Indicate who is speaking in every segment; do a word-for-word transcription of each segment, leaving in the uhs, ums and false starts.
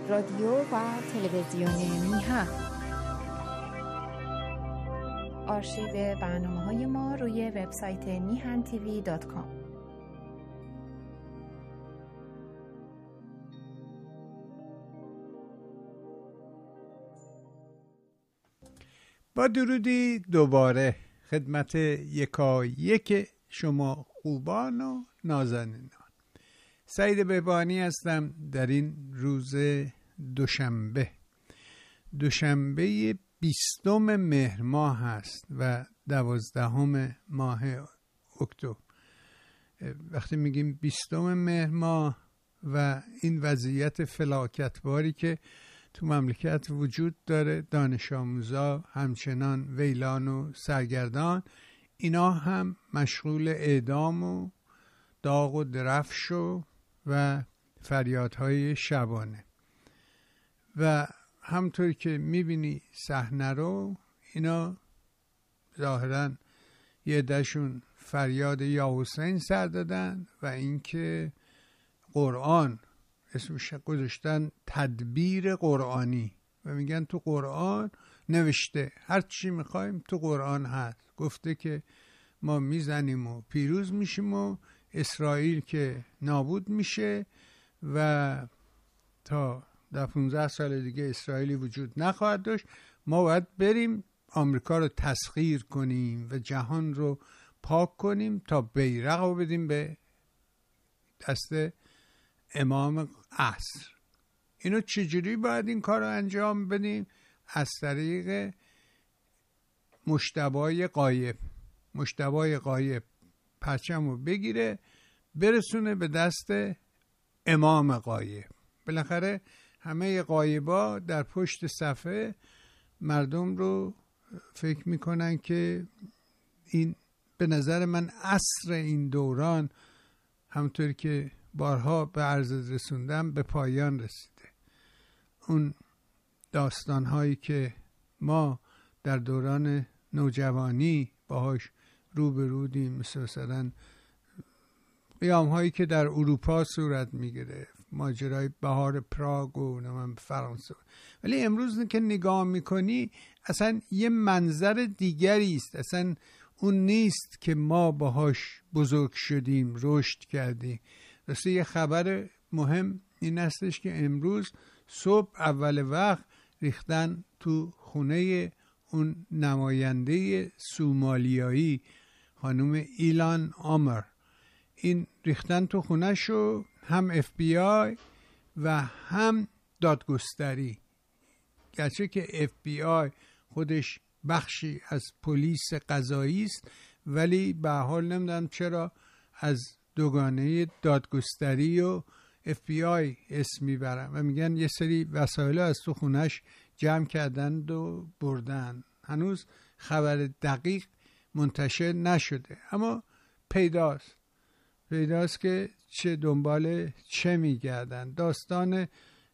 Speaker 1: رادیو و تلویزیون میهن. آرشیو برنامه‌های ما روی وبسایت میهن تیوی دات کام.
Speaker 2: با درودی دوباره خدمت یکا یک شما خوبان و نازنینان. سعید بهبانی هستم در این روز دوشنبه دوشنبه بیستم مهر ماه هست و دوازدهم ماه اکتبر. وقتی میگیم بیستم مهر ماه و این وضعیت فلاکتباری که تو مملکت وجود داره، دانش آموزا همچنان ویلان و سرگردان، اینا هم مشغول اعدام و داغ و درفش و و فریادهای شبانه و همطور که میبینی صحنه رو، اینا ظاهراً یه عده‌شون فریاد یا حسین سر دادن و اینکه قرآن اسمش گذاشتن تدبیر قرآنی و میگن تو قرآن نوشته هر چی میخوایم تو قرآن هست، گفته که ما میزنیم و پیروز میشیم و اسرائیل که نابود میشه و تا در پانزده سال دیگه اسرائیلی وجود نخواهد داشت. ما باید بریم آمریکا رو تسخیر کنیم و جهان رو پاک کنیم تا بیرق رو بدیم به دست امام عصر. اینو چجوری باید این کار رو انجام بدیم؟ از طریق مجتبی غایب. مجتبی غایب پرچم رو بگیره برسونه به دست امام غایب. بالاخره همه غایبا در پشت صفحه مردم رو فکر میکنن که این به نظر من عصر این دوران همونطور که بارها به عرض رسوندم به پایان رسیده. اون داستانهایی که ما در دوران نوجوانی باهاش روبرودیم، مثل مثلا قیام هایی که در اروپا صورت میگیره، ماجرای بهار پراگ و نمیم فرانسه، ولی امروز که نگاه میکنی اصلا یه منظر دیگری است. اصلا اون نیست که ما باهاش بزرگ شدیم، رشد کردیم. راستی یه خبر مهم این هستش که امروز صبح اول وقت ریختن تو خونه اون نماینده سومالیایی خانم ایلان آمر. این ریختن تو خونه شو هم اف بی آی و هم دادگستری، گرچه که اف بی آی خودش بخشی از پلیس قضایی است، ولی به حال نمیدونم چرا از دوگانه دادگستری و اف بی آی اسم میبرن و میگن یه سری وسایل از تو خونش جمع کردند و بردن. هنوز خبر دقیق منتشر نشده، اما پیداست پیداست که چه دنبال چه میگردن. داستان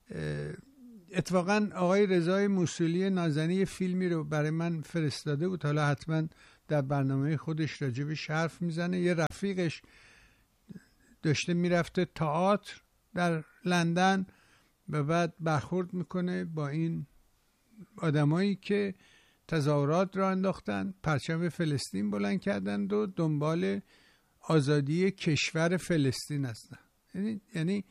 Speaker 2: اتفاقا آقای رضای موصولی نازنی فیلمی رو برای من فرستاده بود، حالا حتما در برنامه خودش راجبش حرف میزنه. یه رفیقش داشته میرفته تئاتر در لندن و بعد برخورد میکنه با این آدمایی که تظاهرات را انداختن، پرچم فلسطین بلند کردند و دنبال آزادی کشور فلسطین هستن. یعنی یعنی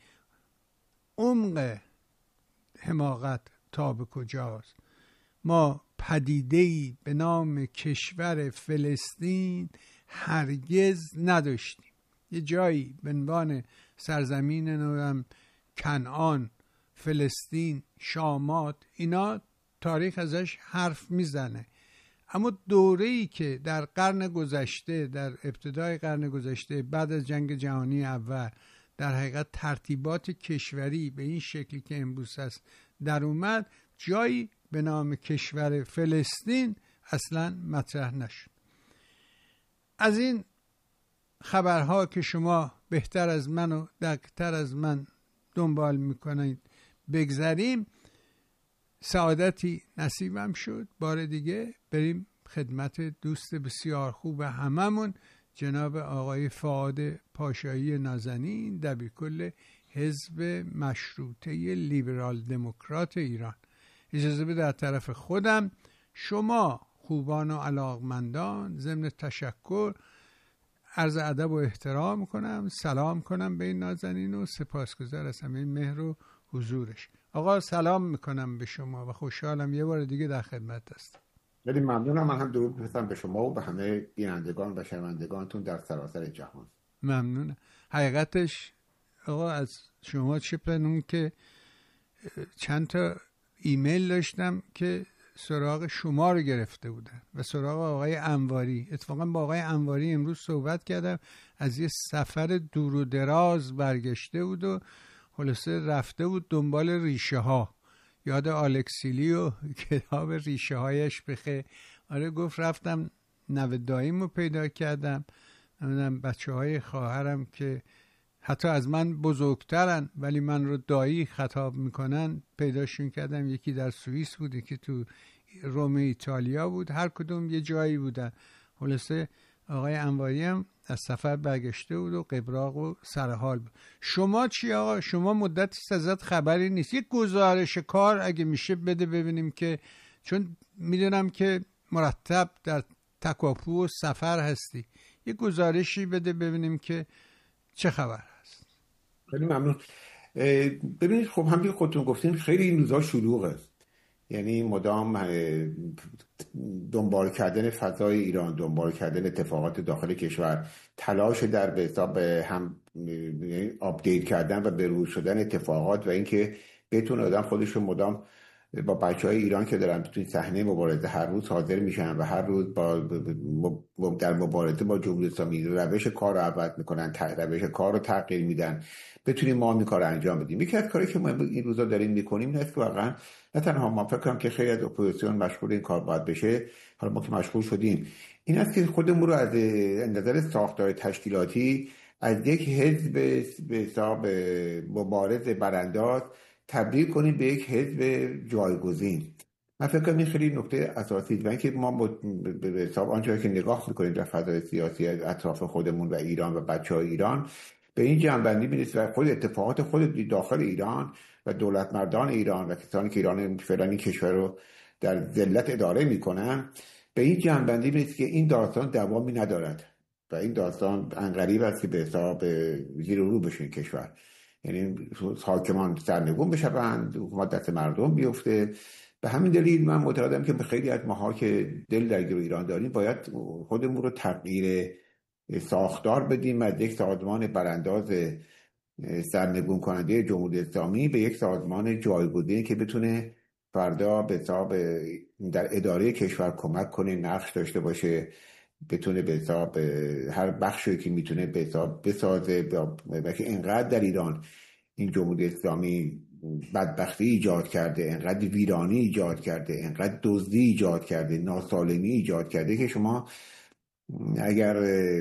Speaker 2: عمق حماقت تا به کجاست؟ ما پدیده‌ای به نام کشور فلسطین هرگز نداشتیم. یه جایی به عنوان سرزمین نورم کنعان، فلسطین، شامات، اینا تاریخ ازش حرف میزنه، اما دوره‌ای که در قرن گذشته، در ابتدای قرن گذشته بعد از جنگ جهانی اول در حقیقت ترتیبات کشوری به این شکلی که امروز هست در اومد، جایی به نام کشور فلسطین اصلا مطرح نشد. از این خبرها که شما بهتر از من و دقیق‌تر از من دنبال میکنید بگذریم، سعادتی نصیبم شد بار دیگه بریم خدمت دوست بسیار خوب هممون، جناب آقای فؤاد پاشایی نازنین، دبیرکل حزب مشروطه لیبرال دموکرات ایران. اجازه بده در طرف خودم شما خوبان و علاقمندان ضمن تشکر عرض ادب و احترام کنم، سلام کنم به این نازنین و سپاسگزار از همه مهر و حضورش. آقا سلام میکنم به شما و خوشحالم یه بار دیگه در خدمت هستم.
Speaker 3: خیلی ممنونم. من هم درود می‌فرستم به شما و به همه بینندگان و شنوندگانتون در سراسر جهان.
Speaker 2: ممنونم. حقیقتش آقا از شما چه پنون که چند تا ایمیل داشتم که سراغ شما رو گرفته بودن و سراغ آقای انواری. اتفاقا با آقای انواری امروز صحبت کردم، از یه سفر دور و دراز برگشته بود و خلاصه رفته بود دنبال ریشه ها. یاد آلکسیلی و کتاب ریشه هایش بخه. آره گفت رفتم نوه داییمو پیدا کردم، نمیدونم بچه های خواهرم که حتی از من بزرگترن ولی من رو دایی خطاب میکنن پیداشون کردم. یکی در سوئیس بود، یکی تو روم ایتالیا بود، هر کدوم یه جایی بودن. خلاصه آقای انواری هم از سفر برگشته بود و قبراق و سرحال بود. شما چی آقا؟ شما مدتی ازت خبری نیست. یک گزارش کار اگه میشه بده ببینیم، که چون میدونم که مرتب در تکاپو و سفر هستی. یک گزارشی بده ببینیم که چه خبر هست.
Speaker 3: خیلی ممنون. ببینید خب همین خودتون گفتین خیلی این روزا شلوغه، یعنی مدام دنبال کردن فضای ایران، دنبال کردن اتفاقات داخل کشور، تلاش در به حساب هم آپدیت کردن و بروز شدن اتفاقات و اینکه بتونه آدم خودش رو مدام با بچهای ایران که دارن تو صحنه مبارزه هر روز حاضر میشن و هر روز با در مبارزه با جمهوری اسلامی روش کار رو عوض میکنن، روش کار رو تغییر میدن، بتونیم ما این کار رو انجام بدیم. یکی از کاری که ما این روزا داریم میکنیم این است که واقعا نه تنها ما فکر کنم که خیلی از اپوزیسیون مشغول این کار باید بشه، حالا ما که مشغول شدیم، این است که خودمون رو از نظر ساختار تشکیلاتی از یک حزب به حساب مبارز برانداز تبدیل کنیم به یک حزب جایگزین. من فکر کنم این خیلی نکته اساسی است، که ما به حساب آنچه که نگاه میکنیم در فضای سیاسی اطراف خودمون و ایران و بچهای ایران به این جنبندی میرسیم و خود اتفاقات خود داخل ایران و دولت مردان ایران و کسانی که ایران فعلا این کشور رو در ذلت اداره میکنن به این جنبندی میرسیم که این داستان دوامی ندارد و این داستان انقریب است که به حساب زیر و رو بشه این کشور. یعنی حاکمان سرنگون بشوند، حکومت دست مردم بیفته. به همین دلیل من معتقدم که به خیلی از ماها که دل درگیر ایران داریم باید خودمون رو تغییر ساختار بدیم از یک سازمان برانداز سرنگون کننده جمهوری اسلامی به یک سازمان جایگزین که بتونه فردا به حساب در اداره کشور کمک کنه، نقش داشته باشه، بتونه به حساب هر بخشی که میتونه به حساب بسازه و که اینقدر در ایران این جمهوری اسلامی بدبختی ایجاد کرده، اینقدر ویرانی ایجاد کرده، اینقدر دزدی ایجاد کرده، ناسالمی ایجاد کرده که شما اگر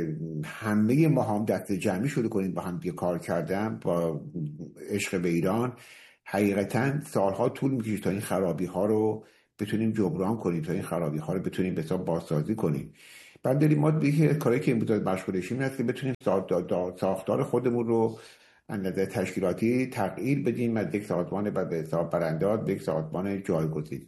Speaker 3: همه ما هم دست جمعی شروع کنیم با هم دیگه کار کردن با عشق به ایران، حقیقتا سالها طول میکشه تا این خرابی ها رو بتونیم جبران کنیم، تا این خرابی ها رو بتونیم به حساب بازسازی کنیم. بعد داریم ما دیگه کاری که امروز مشغولشیم این است که بتونیم ساختار خودمون رو از نظر تشکیلاتی تغییر بدیم از یک سازمان به حساب برانداز به یک سازمان جایگزین.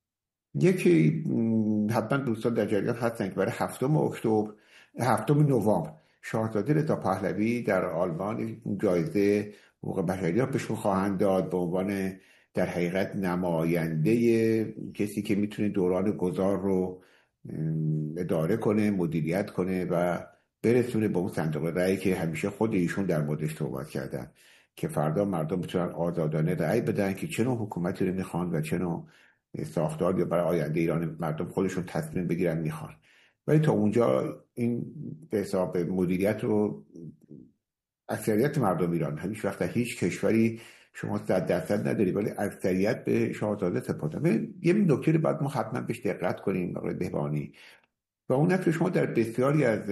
Speaker 3: یکی حتما دوستان در جریان هستن که برای هفتم اکتبر هفتم نوامبر شاهزاده رضا پهلوی در آلمان جایزه حقوق بشری را بهشون خواهند داد به عنوان در حقیقت نماینده کسی که میتونه دوران گذار رو اداره کنه، مدیریت کنه و برسونه به اون صندوق رأی که همیشه خود ایشون در موردش صحبت کردن که فردا مردم بتونن آزادانه رأی بدن که چه نوع حکومتی رو میخوان و چه نوع ساختار یا برای آینده ایران مردم خودشون تصمیم بگیرن میخوان. ولی تا اونجا این به حساب مدیریت رو اکثریت مردم ایران، هیچ وقت هیچ کشوری شما صد درصد نداری ولی اکثریت به شاهزاده سپردن. یه نکته بعد ما حتما بهش دقت کنیم آقای بهبانی، و اون است که شما در بسیاری از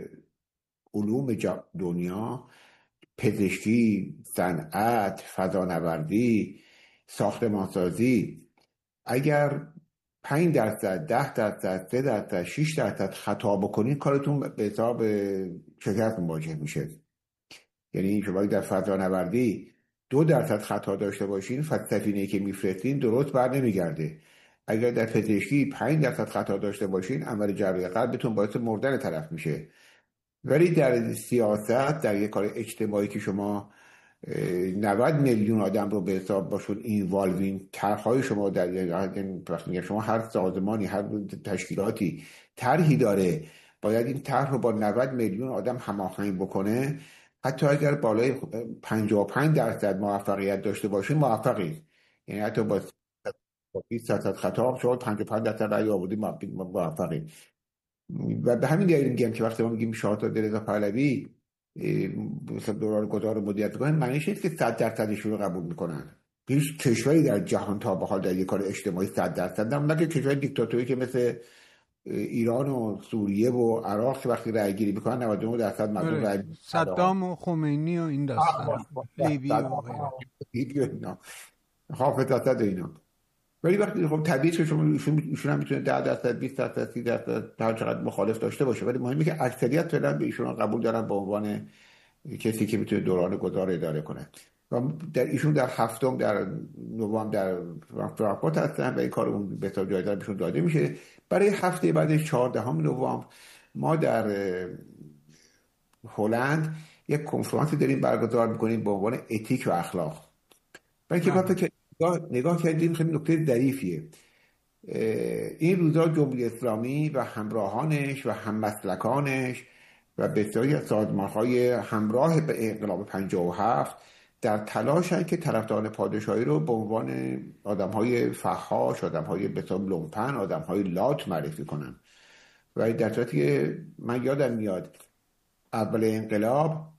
Speaker 3: علوم دنیا، پزشکی، صنعت، فضانوردی، ساختمانسازی، اگر پنج درصد، ده درصد، سه درصد، شش درصد خطا بکنید کارتون به حساب شکست مواجه میشه. یعنی شما در فضانوردی دو درصد خطا داشته باشین سفینه‌ای که میفرستین درست بر نمیگرده. اگر در پزشکی پنج درصد خطا داشته باشین عمل جراحی قلبتون باعث مردن طرف میشه. ولی در سیاست، در یک کار اجتماعی که شما نود میلیون آدم رو به حساب باشون اینوالوین، طرح‌های شما در وقتی شما هر سازمانی هر تشکیلاتی طرحی داره باید این طرح رو با نود میلیون آدم هماهنگ بکنه، حتی اگر بالای پنجاه و پنج درصد موفقیت داشته باشین موفقی، یعنی حتی با بیست درصد خطا شما پنجاه و پنج درصد رأی آوردی موفقی. و به همین دلیل میگم که وقتی ما میگیم شاهزاده رضا پهلوی مثلا دوران گذار مدیریت کنن، معنیش نیست که صد درصدشون رو قبول میکنن. هیچ کشوری در جهان تا به حال در یک کار اجتماعی صد درصد، نه که کشور دیکتاتوری که مثل ایران و سوریه و عراق که وقتی رأی گیری میکنن نود و نه درصد مردم رأی میدن،
Speaker 2: صدام و خمینی و این داستان، لیبی و غیره،
Speaker 3: حافظ اسد و اینا. ولی وقتی خب طبیعیه که شما ایشون ایشون هم میتونه ده درصد بیست درصد سی درصد هر چقدر مخالف داشته باشه، ولی مهمه که اکثریت فعلا به ایشون قبول دارن به عنوان کسی که میتونه دوران گذار اداره کنه. و در ایشون در هفتم در نوامبر در فرانکفورت هستن و این کار اون به طور جایزه بهشون داده میشه. برای هفته بعد چهاردهم نوامبر ما در هلند یک کنفرانسی داریم برگزار میکنیم به عنوان اتیک و اخلاق. برای که وقتی که نگاه کردیم خیلی نکته ظریفیه. این روزا جمهوری اسلامی و همراهانش و هممسلکانش و بسیاری از سازمان‌های همراه به انقلاب پنجاه و هفت در تلاشن که طرفداران پادشاهی رو به عنوان آدم‌های فحاش، آدم‌های بسیار لومپن، آدم‌های لات معرفی کنن. و در صورتی که من یادم میاد اول انقلاب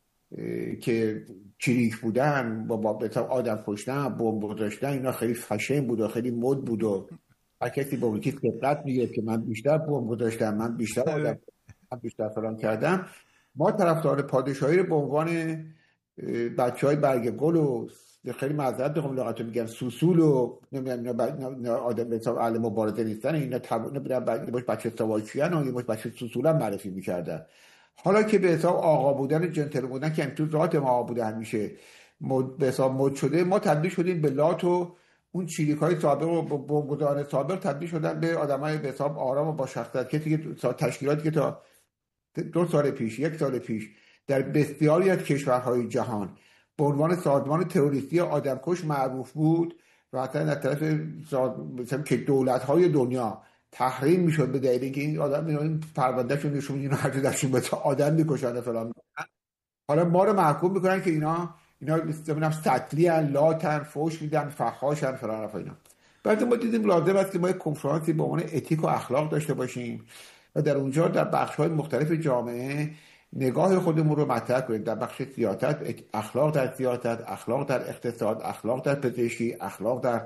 Speaker 3: که چریک بودن با با آدم کشتن، بمب گذاشتن، اینا خیلی فشن بود و خیلی مد بود و هر کسی با وکی دقت میگه که من بیشتر بمب گذاشتم، من بیشتر آدم من بیشتر فلان کردم. ما طرفدار پادشاهی رو به عنوان بچهای برگ گل و خیلی معذرت بخوام لغتو میگم سوسول و نمیدونم آدم به حساب اهل مبارزه نیستن، اینا تبونه بودن باش بچه سواکیان و یه باش بچه سوسول هم معرفی میکردن. حالا که به حساب آقا بودن جنتل بودن که تو ذات ما آقا بوده همیشه به حساب مد شده، ما تبدیل شدیم به لات و اون چیریکای سابق و بمبگذاران سابق تبدیل شدن به آدمای به حساب آرام و با شخصیت، کسی که تشکیلاتی که تا دو سال پیش یک سال پیش در بسیاری از کشورهای جهان به عنوان سازمان تروریستی آدمکش معروف بود و حتی از طرف مثلا که دولت‌های دنیا تحریم میشد به دلیل اینکه این آدم این پروندهشون نشون میدن هر جداشون به آدم میکشن فلان میکنن، حالا ما رو محکوم میکنن که اینا اینا ببینم سطلی ان لاتن فوش میدن فحاشن فلان و اینا. بعد ما دیدیم لازم است که ما یک کنفرانسی به عنوان اتیک و اخلاق داشته باشیم و در اونجا در بخش‌های مختلف جامعه نگاه خودمون رو مطرح کنیم. در بخش سیاست اخلاق در سیاست، اخلاق در اقتصاد، اخلاق در پزشکی، اخلاق در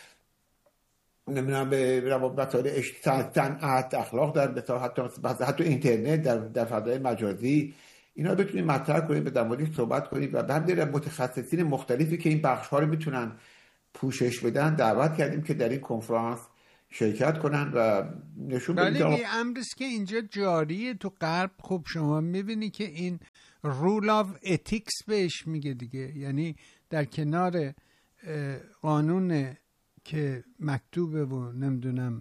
Speaker 3: نمیدونم به مسائل صنعت، اخلاق در بسیار حتی حتی اینترنت، در در فضای مجازی، اینا بتونیم مطرح کنیم، به در موردش صحبت کنیم و به همین متخصصین مختلفی که این بخش‌ها رو میتونن پوشش بدن دعوت کردیم که در این کنفرانس شرکت کنن و نشون بدن.
Speaker 2: ولی یه امریست که اینجا جاریه تو غرب. خب شما میبینی که این رول آف اتیکس بهش میگه دیگه، یعنی در کنار قانون که مکتوبه و نمیدونم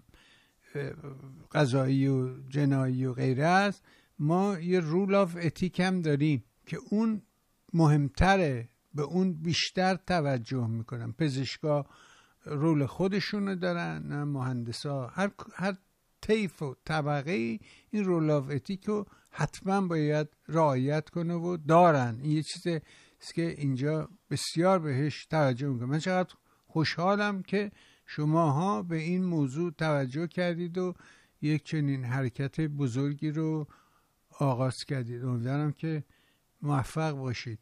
Speaker 2: قضایی و جنایی و غیره است، ما یه رول آف اتیک هم داریم که اون مهمتره، به اون بیشتر توجه میکنن. پزشکا رول خودشونو دارن، نه مهندسا، هر هر طیف و طبقه این رول آف اتیک رو حتما باید رعایت کنه و دارن. این یه چیزه که اینجا بسیار بهش توجه میکنن. من چقدر خوشحالم که شماها به این موضوع توجه کردید و یک چنین حرکت بزرگی رو آغاز کردید. امیدوارم که موفق باشید.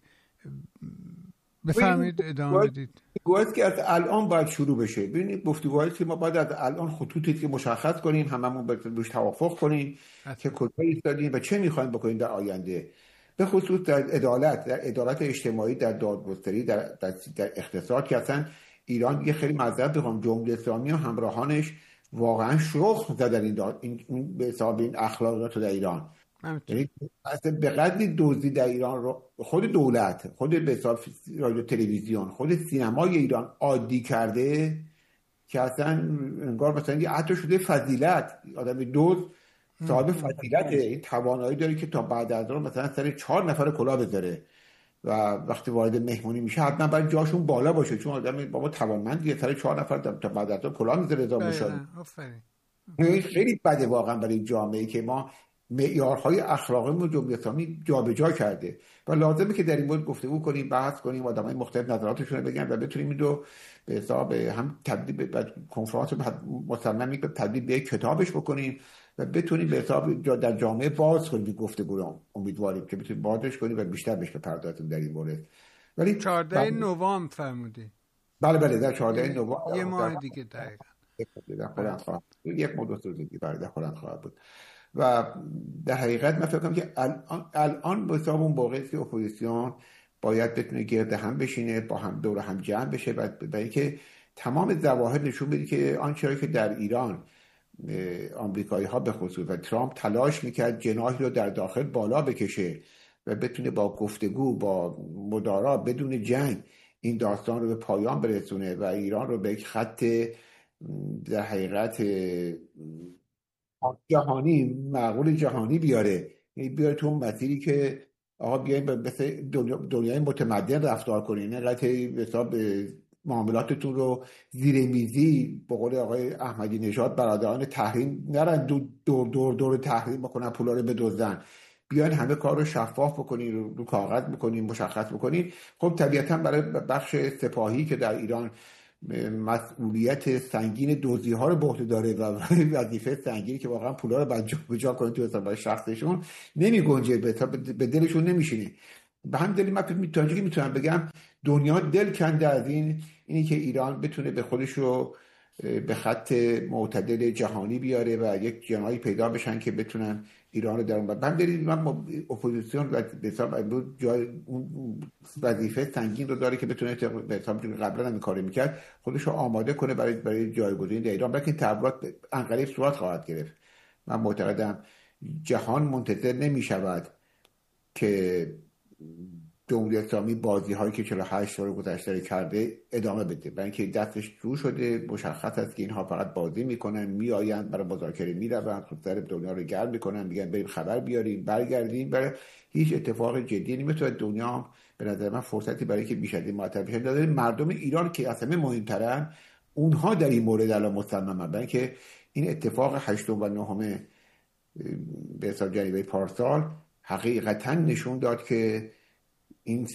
Speaker 2: بفرمایید ادامه بدید.
Speaker 3: گفتگوهایی که از الان باید شروع بشه. ببینید گفتگوهایی که ما باید از الان خطوطی که مشخص کنیم، هممون روش توافق کنیم که کجا ایستادیم و چه می‌خوایم بکنیم در آینده، به خصوص در عدالت، در عدالت اجتماعی، در دادگستری، در در, در اقتصاد که اصلا ایران یه خیلی معذرت بخوام جمهوری اسلامی و همراهانش واقعا شخم زدن این داد این به حساب این اخلاقیات در ایران. یعنی اصلا به قدری دزدی در ایران رو خود دولت، خود به حساب رادیو تلویزیون، خود سینمای ایران عادی کرده که اصلا انگار مثلا یه حتی شده فضیلت. آدم دزد صاحب فضیلته، این توانایی داره که تا بعد از اون مثلا سر چهار نفر کلاه بذاره و وقتی وارد مهمونی میشه حتما باید جاشون بالا باشه، چون آدم بابا توانمندیه، سر چهار نفر تا بعد از اون کلاه میذاره رضا مشاهی. این خیلی بده واقعا برای جامعه‌ای که ما معیارهای اخلاقی و جمهوری اسلامی جابجا کرده و لازمه که در این مورد گفتگو کنیم، بحث کنیم، آدمای مختلف نظراتشون رو بگن و بتونیم این رو به حساب هم تبدیل به کنفرانس مصمم به تبدیل به کتابش بکنیم و بتونیم به حساب در جامعه باز کنیم گفتگو رو. امیدواریم که بتونیم بازش کنیم و بیشتر بهش بپردازیم در این مورد. ولی
Speaker 2: چهاردهم نوامبر فرمودی؟
Speaker 3: بله بله در چهاردهم نوامبر
Speaker 2: یه ماه دیگه دقیقاً
Speaker 3: در خلند خواهد یک ماه دو روز دیگه در خلند خواهد بود و در حقیقت من فکر کنم که الان الان به حساب اون موقعی که اپوزیسیون باید بتونه گرد هم بشینه، با هم دور هم جمع بشه و برای که تمام ظواهر نشون بده که آنچه که در ایران آمریکایی ها به خصوص و ترامپ تلاش میکرد جناحی رو در داخل بالا بکشه و بتونه با گفتگو، با مدارا، بدون جنگ این داستان رو به پایان برسونه و ایران رو به یک خط در حقیقت جهانی، معقول جهانی بیاره، یعنی بیاره تو اون مسیری که آقا بیاین مثل دنیای متمدن رفتار کنین، اینقدر حساب معاملاتتون رو زیر میزی به قول آقای احمدی نژاد برادران تحریم نرن دور دور دور تحریم بکنن، پولا رو بدزدن، بیاین همه کار رو شفاف بکنین، رو, رو کاغذ بکنین، مشخص بکنین. خب طبیعتا برای بخش سپاهی که در ایران مسئولیت سنگین دزدی ها رو به عهده داره و وظیفه سنگینی که واقعا پولا رو بجا بجا کنه تو حساب شخصشون نمی گنجه، به دلشون نمیشینه. به هم دلیل من میتونم که میتونم بگم دنیا دل کنده از این اینی که ایران بتونه به خودش رو به خط معتدل جهانی بیاره و یک جناحی پیدا بشن که بتونن ایران رو در اون به هم دلیل من اپوزیسیون و به حساب جای وظیفه سنگین رو داره که بتونه به حساب قبلا هم کار میکرد خودش رو آماده کنه برای برای جایگزینی در ایران، بلکه تحولات انقریب صورت خواهد گرفت. من معتقدم جهان منتظر نمیشود که جمهوری اسلامی بازی هایی که چهل و هشت سال گذشته کرده ادامه بده، برای اینکه دستش رو شده، مشخص است که اینها فقط بازی میکنن، میآیند برای مذاکره میروند، خود سر دنیا رو گرم میکنن، میگن بریم خبر بیاریم برگردیم، برای هیچ اتفاق جدی نمیتونه. دنیا به نظر من فرصتی برای که بیش از این معطل بشه داره. مردم ایران که اصلا مهمترن اونها در این مورد الان مصممن، برای اینکه این اتفاق هشتم و نهم به حساب جنیبه پارسال حقیقتا نشون داد که این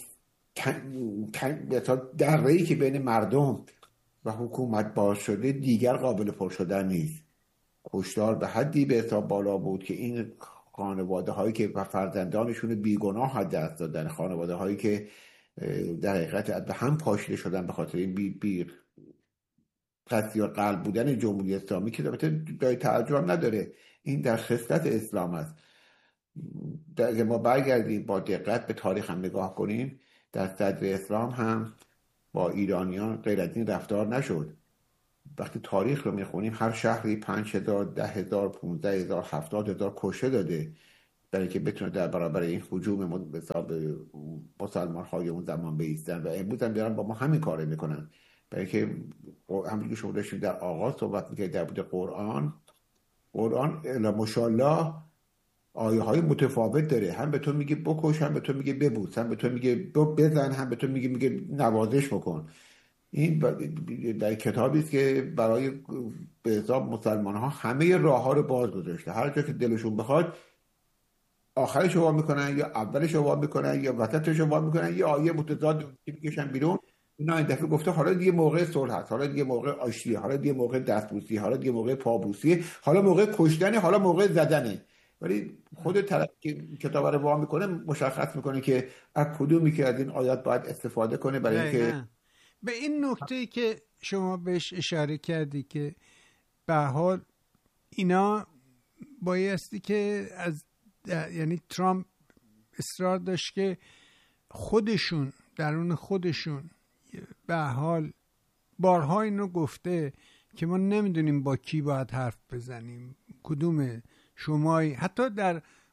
Speaker 3: دره‌ای که بین مردم و حکومت باز شده دیگر قابل پر شدن نیست. هشدار به حدی به حساب بالا بود که این خانواده هایی که فرزندانشون بیگناه از دست دادن، خانواده هایی که در حقیقت به هم پاشیده شدن به خاطر این بی بی قصدی و قلب بودن جمهوری اسلامی که البته جای تعجب نداره، این در خصلت اسلام است. اگر ما برگردیم با دقت به تاریخ هم نگاه کنیم، در صدر اسلام هم با ایرانیان غیر از این رفتار نشد. وقتی تاریخ رو میخونیم هر شهری پنج هزار، ده هزار، پونزده هزار، هفتاد هزار کشته داده برای که بتونه در برابر این هجوم مسلمان های اون زمان بایستن و امروز هم بیارن با ما همین کاره میکنن. برای که همونجور که شما داشتیم در آغاز صحبت میکنید در بود قرآن، قرآن الا ماشاءالله آیه های متفاوت داره، هم به تو میگه بکش، هم به تو میگه ببوس، هم به تو میگه بزن، هم به تو میگه میگه نوازش بکن. این در کتابی است که برای به حساب مسلمان ها همه راه ها رو باز گذاشته، هر جا که دلشون بخواد آخرش رو وا میکنن یا اولش رو وا میکنن یا وسطش رو وا میکنن یا آیه متضاد میکشن بیرون. اینا این دفعه گفته حالا دیگه موقع صلح هست، حالا دیگه موقع آشتی، حالا دیگه موقع دستبوسی، حالا دیگه موقع پابوسی، حالا موقع کشتنه، حالا موقع زدنه. ولی خود طرف که کتاب رو وا میکنه مشخص میکنه که از کدومی که از این آیات باید استفاده کنه برای اینکه
Speaker 2: به این نکته که شما بهش اشاره کردی که به حال اینا بایستی که از یعنی ترامپ اصرار داشت که خودشون درون خودشون به حال بارها اینو گفته که ما نمیدونیم با کی باید حرف بزنیم، کدوم شمایی. حتی در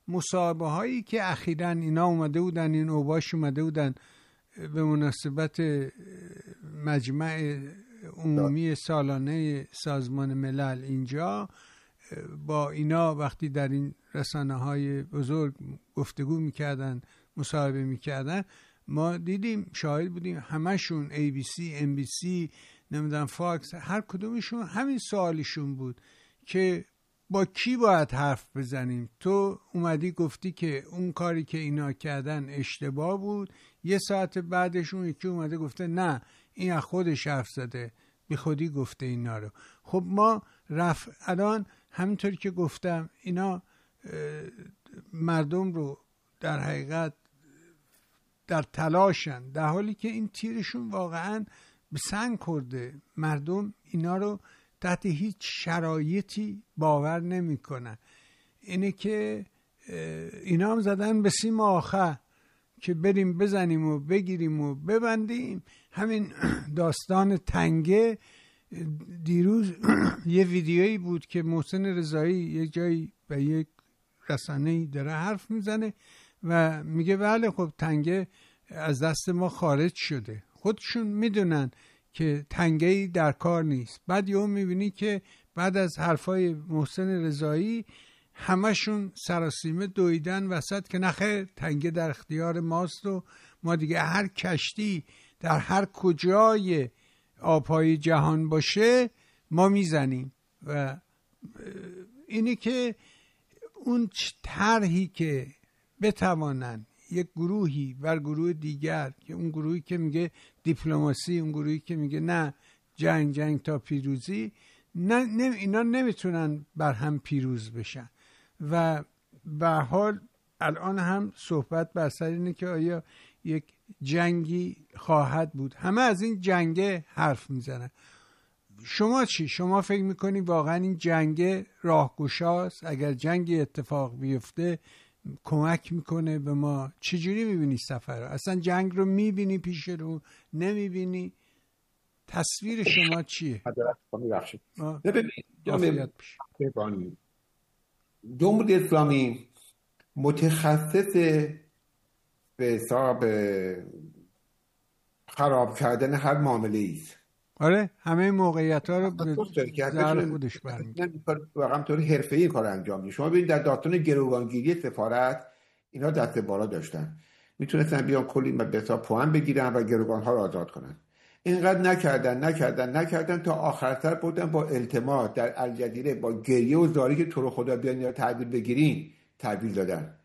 Speaker 2: مصاحبه هایی که اخیراً اینا اومده بودن، این اوباش اومده بودن به مناسبت مجمع عمومی سالانه سازمان ملل اینجا، با اینا وقتی در این رسانه های بزرگ گفتگو میکردن، مصاحبه میکردن، ما دیدیم، شاهد بودیم، همشون ای بی سی، ام بی سی، نمیدونم فاکس، هر کدومشون همین سوالشون بود که با کی باید حرف بزنیم. تو اومدی گفتی که اون کاری که اینا کردن اشتباه بود، یه ساعت بعدش اون یکی اومده گفته نه این از خودش حرف زده، بی خودی گفته اینا رو. خب ما رفع الان همینطوری که گفتم اینا مردم رو در حقیقت در تلاشن، در حالی که این تیرشون واقعا به سنگ خورده. مردم اینا رو تحت هیچ شرایطی باور نمی کنن. اینه که اینا هم زدن به سیم آخر که بریم بزنیم و بگیریم و ببندیم. همین داستان تنگه، دیروز یه ویدیویی بود که محسن رضایی یه جایی به یک رسانه‌ای داره حرف میزنه و میگه بله خب تنگه از دست ما خارج شده. خودشون میدونن که تنگه‌ای در کار نیست. بعد یهو میبینی که بعد از حرفای محسن رضایی همشون سراسیمه دویدن وسط که نخیر تنگه در اختیار ماست و ما دیگه هر کشتی در هر کجای آبهای جهان باشه ما میزنیم. و اینی که اون طرحی که بتوانن یک گروهی بر گروه دیگر، که اون گروهی که میگه دیپلماسی، اون گروهی که میگه نه جنگ جنگ تا پیروزی، نه, نه اینا نمیتونن بر هم پیروز بشن. و به حال الان هم صحبت بر سر اینه که آیا یک جنگی خواهد بود. همه از این جنگه حرف میزنن. شما چی؟ شما فکر میکنی واقعا این جنگ راهگشاست؟ اگر جنگی اتفاق بیفته کمک میکنه به ما؟ چجوری میبینی سفر رو؟ اصلا جنگ رو میبینی پیش رو؟ نمیبینی؟ تصویر شما چیه؟
Speaker 3: ببینید جمهوری اسلامی متخصص به حساب خراب کردن هر معامله است.
Speaker 2: آره همه موقعیت ها رو به ضرر خودش برمی‌داره.
Speaker 3: واقعا طور حرفه‌ای کار انجام میده. شما ببینید در داستان گروگانگیری سفارت اینا دست بالا داشتن، میتونستن بیان کلی به حساب پوان بگیرن و گروگان‌ها رو آزاد کنن. اینقدر نکردن نکردن نکردن تا آخر سر بودن با التماس در الجزیره با گریه و زاری که تو رو خدا بیان یا تحویل بگیرین تحویل دادن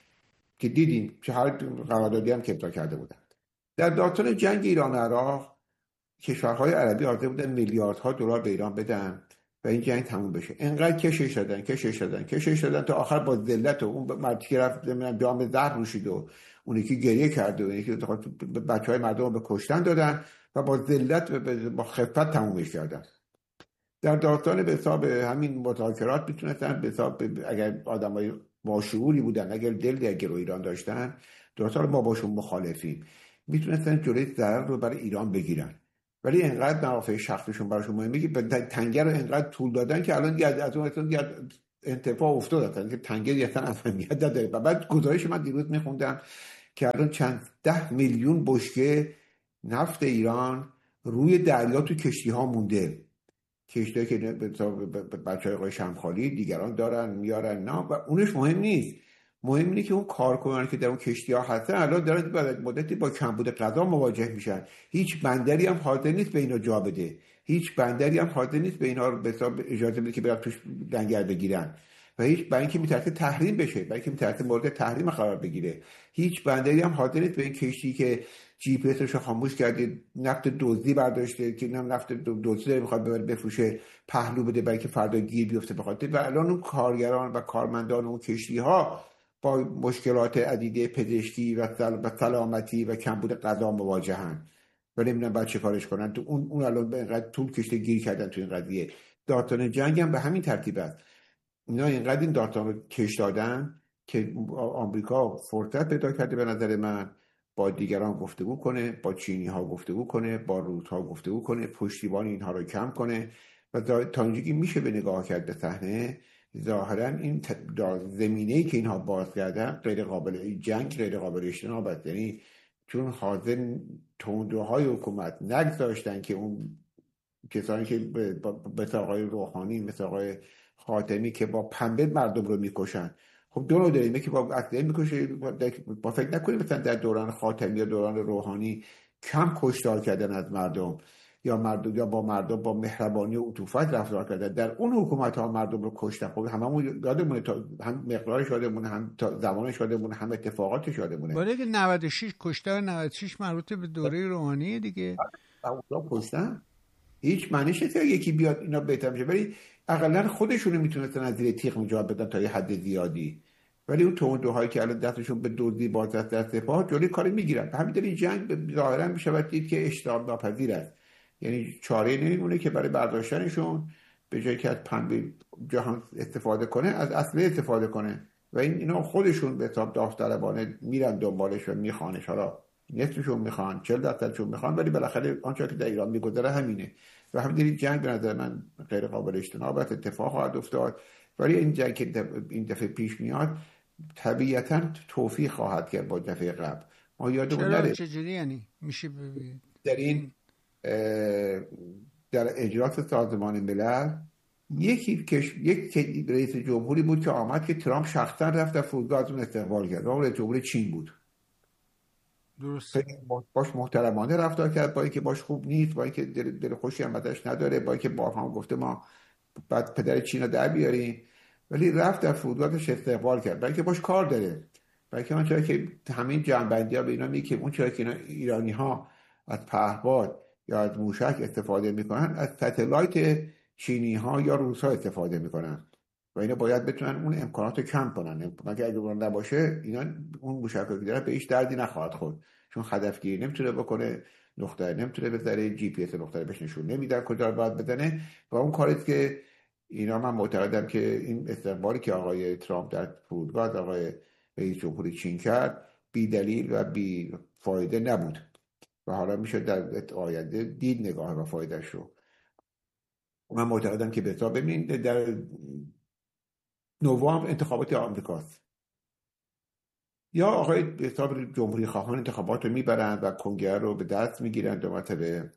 Speaker 3: که دیدیم چه هر قراردادی هم که امضا کرده بودن. در داستان جنگ ایران و عراق کشورهای عربی حاضر بودن میلیاردها دلار به ایران بدن و این جنگ تموم بشه. اینقدر کشش دادن کشش دادن کشش دادن تا آخر با ذلت و اون مردی که رفت جام زهر نوشید و اونی که گریه کرد و اونی که بچهای مردم رو به کشتن دادن و با ذلت و با خفت تمومش کردن. در داستان به حساب همین مذاکرات میتونستن به حساب اگر آدمای با شعوری بودن، اگر دل در گرو ایران داشتن، درسته ما باشون مخالفیم، میتونستن جلوی ضرر رو برای ایران بگیرن. ولی اینقدر منافع شخصیشون براشون مهمه که تنگه رو اینقدر طول دادن که الان دیگه از اون اصلا انتفاع افتاد که تنگه اصلا اهمیت نداره. و بعد گزارش من دیروز میخوندم که الان چند ده میلیون بشکه نفت ایران روی دریا تو کشتی ها مونده، کشتی که بچه های آقای شمخالی دیگران دارن میارن نه، و اونش مهم نیست. مهم اینه که اون کارکنان که در اون کشتی ها هستن الان دارن بعد مدتی با کمبود غذا مواجه میشن. هیچ بندری هم حاضر نیست به اینا جا بده، هیچ بندری هم حاضر نیست به اینا به حساب اجازه بده که برن توش لنگر بگیرن و هیچ برای اینکه میترسه تحریم بشه، برای اینکه میترسه مورد تحریم قرار بگیره. هیچ بندری هم حاضر نیست به این کشتی که جی پی اسش رو خاموش کرده، نفت دزدی برداشته که نفت دزدی داره میخواد ببره بفروشه، پهلو بده برای که فردا گیر بیفته بخاطر. و الان اون کارگران و کارمندان اون کشتی ها با مشکلات عدیده پزشکی و سلامتی و کمبود غذا مواجهن و نمیدونن باید چه کارش کنن. تو اون اون الان به اینقدر طول کشته گیر کردن تو این قضیه. داستان جنگ هم به همین ترتیب است. اینا اینقدر این داستان رو کش دادن که آمریکا فرصت پیدا کرده به نظر من با دیگران گفتگو کنه، با چینی ها گفتگو کنه، با روس ها گفتگو کنه، پشتیبان اینها رو کم کنه و تا اینجا که میشه به نگاه کرد به صحنه ظاهرا این زمینه‌ای که اینها باز کردن غیر قابل جنگ، غیر قابل اجتناب است. یعنی چون حاضر تندروهای حکومت نگذاشتن که اون کسانی که مثل آقای روحانی، مثل آقای خاتمی که با پنبه مردم رو میکشن، خب دو نوع داریم، که با اسلحه میکشه. با فکر نکنیم مثلا در دوران خاتمی یا دوران روحانی کم کشتار کردن از مردم یا مردم یا با مردم با مهربانی و عطوفت رفتار کردن. در اون حکومت ها مردم رو کشتن. خب هممون یادمونه، هم مقدارش یادمونه، هم زمانش یادمونه، هم اتفاقاتش یادمونه.
Speaker 2: ولی که نود و شش کشتار نود و شش مربوط به دوره روحانی دیگه.
Speaker 3: اونا کشتن. هیچ معنیش نیست که یکی بیاد اینا بهتر میشه، ولی حداقل خودشونو میتونستن از زیر تیغ نجات بدن تا یه حد زیادی. ولی اون تندروهایی که الان دستشون به دزدی باز دست در سپاه جلوی کاری میگیرن. همین دلیل جنگ ظاهرا میشود دید که اجتناب ناپذیر است. یعنی چاره نمیمونه که برای برداشتنشون به جایی که از پنبه جهان استفاده کنه، از اسلحه استفاده کنه. و این اینا خودشون به حساب داوطلبانه میرن دنبالش و میخوانش. حالا نصفشون میخوان، چهل درصدشون میخوان، ولی بالاخره آنچه که در ایران میگذره همینه. و همین جنگ به نظر من غیر قابل اجتناب است، اتفاق خواهد افتاد. ولی این جنگ که این دفعه پیش میاد طبیعتاً توفیق خواهد کرد با دفعه قبل. ما یادمون نره
Speaker 2: چجوری یعنی میشه ببینید
Speaker 3: در این در اجراات سازمان ملل یکی کش... یک رئیس جمهوری بود که آمد که ترامپ شخصا رفت در فرودگاه از اون استقبال کرد. رئیس جمهور چین بود.
Speaker 2: درست.
Speaker 3: باش محترمانه رفتار کرد، با اینکه باش خوب نیست، با اینکه دل, دل خوشی هم ازش نداره، با اینکه با هم گفته ما بعد پدر چین رو در بیاریم، ولی رفت در فرودگاهش استقبال کرد، برای اینکه باش کار داره. برای اینکه اون چرا که همین جنبندی‌ها به اینا میگه که اون چرا که اینا ایرانی‌ها از پهپاد یا از موشک استفاده میکنن، از ستلایت چینی ها یا روس ها استفاده میکنن و اینا باید بتونن اون امکانات رو کم کنن. مگه اگه اون نباشه اینا اون موشک رو که دارن به هیچ دردی نخواهد خورد، چون هدفگیری نمیتونه بکنه، نقطه نمیتونه بذاره، جی پی اس نقطه بهش نشون نمیدن کجا رو باید بزنه. و اون کاریست که اینا، من معتقدم که این استقبالی که آقای ترامپ در فرودگاه آقای رئیس جمهور چین کرد بی دلیل و بی فایده نبود و حالا میشه در آینده دید نگاه و فایدهش رو. من معتقدم که به حساب ببینید در نوامبر انتخابات آمریکاست، یا آقای به حساب جمهوری خواهان انتخابات رو میبرند و کنگره رو به دست میگیرند دو مرتبه،